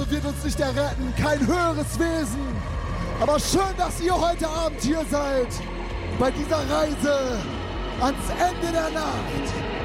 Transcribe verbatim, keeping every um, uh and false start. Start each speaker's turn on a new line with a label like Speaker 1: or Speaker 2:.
Speaker 1: Glaube wird uns nicht erretten, kein höheres Wesen. Aber schön, dass ihr heute Abend hier seid, bei dieser Reise ans Ende der Nacht.